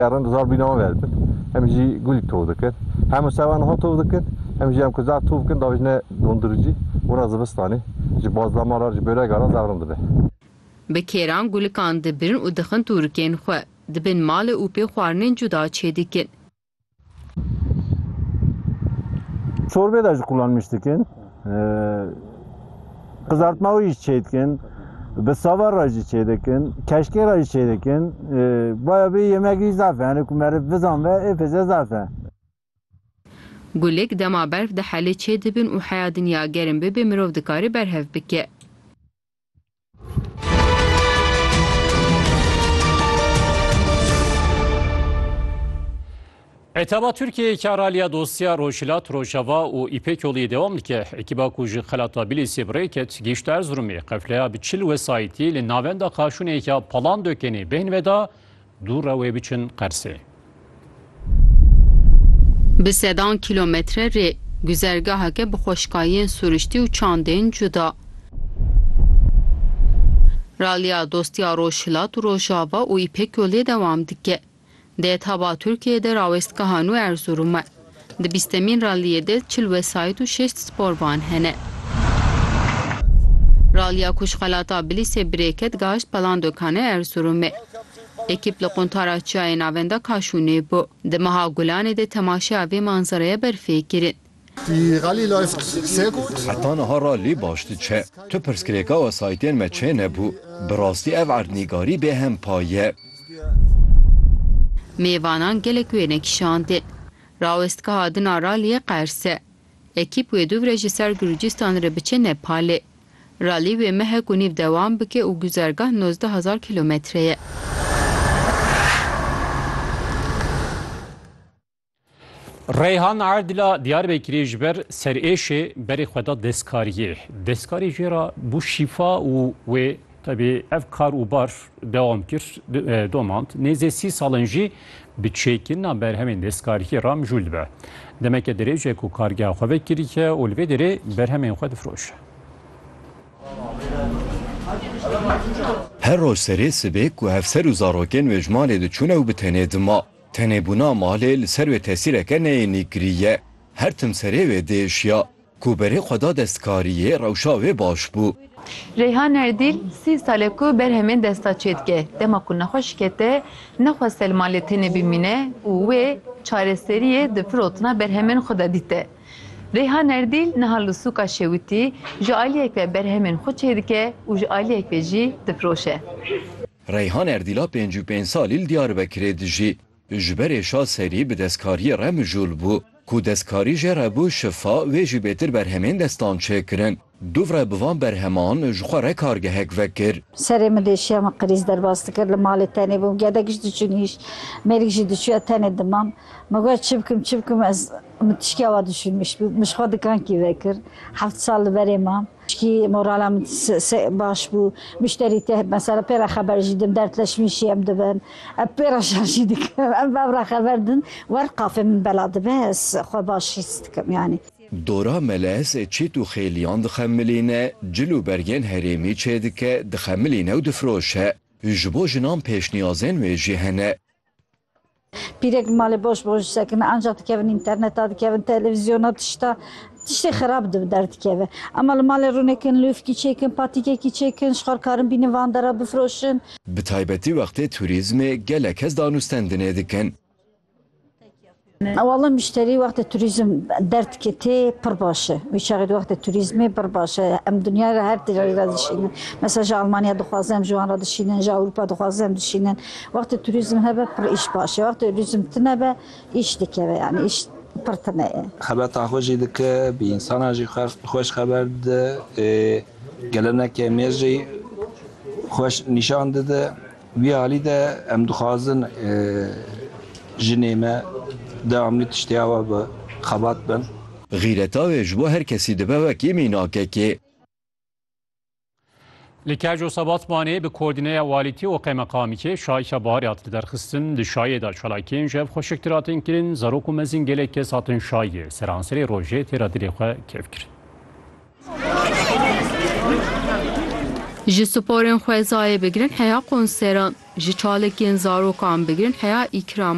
Yarın zor binama verdim. Hem ji gulik tovdukun. Hem sevan ha tovdukun. Hem ji hem kuzat tovdukun davijne dondurucu. Ona zıvıstani. Ji bazlamalar ji börek ara zarındı be. Bi kêran gulikan dibirin û dixin tûrikên xwe. Dibin malê û pê xwarinên cuda çêdikin. Çorbe de kullanmıştık. Kızartma o iş çeydikin. Besavar racı çeydikin. Keşke racı çeydikin. Bayağı bir yemek izafe. Yani kumerip vizan ve epeyce zafe. Gulik dema berf de halê çê dibin û heya dinya gerin bibe mirov dikarî berhev bike. Etaba Türkiye karaliya dosya Roşilat Rojava û İpek yolî devam dike. Ekiba ku ji xelata Bilîsê birêket gîşt Erzurumê qefleya bi çil wesayîtî li navenda qaşûneke palan dökenê bên veda dû rewê biçin Qersê. Bi sedan kilometre rê güzergaheke bi xweşkayiyên suriştî û çandên cuda. Raliya dosya Roşilat Rojava û İpek yolê devam dike. Di etaba Türkiye'de rawestgehan û Erzurumê. Di bîstemîn raliyê de çil wesayît û 6 sporvan hene. Raliya ku ji xelata Bilîsê birêket gaşt Palandökanê Erzurumê. Ekîp li quntara çiyayê navenda Kaşûnê bû. Di meha Gulanê de temaşeya vê manzaraya berfê kirin. Heta niha ralî baş diçe. Tu pirskirêka wesayîtên me çê nebû. Bi rastî ev erdnîgarî bê hem paye. Mêvanan gelek wêne kişandin. Rawestgeha dina raliyê Qersê. Ekîp wê duv re ji ser Gürcistanê re biçe Nepalê. Ralî wê mehek û nîv dewam bike û güzergah 19,000 kilometreye. Reyhan Erdila Diyarbekirê ji ber serêşê berê xwe da destkariyê. Deskarî jê ra bû şîfa û wê tabii ev kar û bar devam kir domand. Nêzê 30 salên jî bi çêkirina berhemên destkariyê ra mijûl dibe. Demek ki derêjek û kargeha xwe vekirîke û li vê derê berhemên xwe difroşe. Her roj serê sibê ku hevser û zarokên wê ji malê diçûne û bi tenê dima. Tenêbûna malê li ser wê tesîreke neyênî kiriye. Her tim serê wê değişiya ku berê xwe da destkariyê rewşa wê baş bû. Reyhan Erdil 30 sale ku berhemên desta çêdike. Dema ku nexweş kete, nexwest malê tenê bimîne û wê çareseriyê di firotina berhemên xwe de dîte. Reyhan Erdil niha li sûka Şewitî ji aliyek ve berhemên xwe çêdike û ji aliyek ve jî difiroşe. Reyhan Erdîla 55 salî li Diyarbekirê dijî. Ji ber êşa serî bi destkariyê re mijûl bû. Ku destkarî jê re bû şifa wê jî bêtir berhemên destan çêkirin. Duvre bi van berheman ji xwe re kargehek vekir. Serê min deşiya me qirîz derbas dikir li malê tenê bûm. Gedek jî diçûnîş, mêrik jî diçûya tenê dimam. Me got çi bikim ez min tişkî awa düşünmüş. Min ji xwe dikankî vekir. 7 sal li berê mam. Ki morala min baş bû. Müşterî te mesela pêra xeber jî dim dertleşmişî em dibin. Em pêra şerjî dikim. Em bevra xeber din wer qafê min bela dibe ez xwe baş hîs dikim yani. Dora melez çît û xêliyan dixemilîne, cil û bergên herêmî çêdike, dixemilîne û difroşe. Ji bo jinan pêşniyazên wê jî hene. Pîrek malê boş sekin, ancak dikevin interneta, dikevin televizyona tişta. Tiştê xerab derdikeve. Ama li malê rûnekên lûfkî çêkin, patîkekî çêkin, xwarkarin bînin van dera bifroşin. Bi taybetî wextê turîzmê gelek kes danûstendinê dikin. Wala müşterî wextê turizm derd ketê pir baş e. Wî çaxê di wextê turizmê pir baş e. Em dunya re her tîrê re dişînin. Mesela ji Almanya dixwaze em ji wan re dişînin, ji Ewropa dixwaze em dişînin. Wextê turizm hebe pir îş baş e. Wextê turizm tinebe îş dikeve yani îş pir tune e. Xebata xwe jî dike, bi insana jî xweş xeber dide, gelenekê mêr jî xweş nîşan dide. Vî halî de em dixwazin jinê me devamlı tiştê awa bi xebat bin. Gîreta wê ji bo her kesî dibe wekî mînakekê. Li Kerc û Sebatmanê bi koordîneya walîtî û qeymeqamîkê şahîşa baharê hat derxistin di şayê da çalakiyên ji ev xweşektir hatin kirin, zarok û mezin gelek kes hatin şayê. Seranserê rojê têra dilê xwe kevkirin. Ji sporên xwezayê bigirin heya konseran, ji çalekiyên zarokan bigirin heya îkram.